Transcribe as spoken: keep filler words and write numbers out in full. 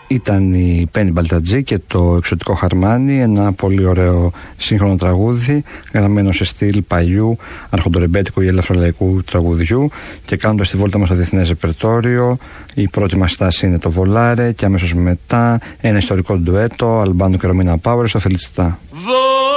Ήταν η Πέννη Μπαλτατζή και το Εξωτικό Χαρμάνι, ένα πολύ ωραίο σύγχρονο τραγούδι γραμμένο σε στυλ παλιού αρχοντορεμπέτικου ή ελαφρολαϊκού τραγουδιού. Και κάνοντας τη βόλτα μας στο διεθνές ρεπερτόριο, η πρώτη μας στάση είναι το Βολάρε και αμέσως μετά ένα ιστορικό ντουέτο Αλμπάνο και Ρωμίνα Πάουρε στο Φελιτσιτά.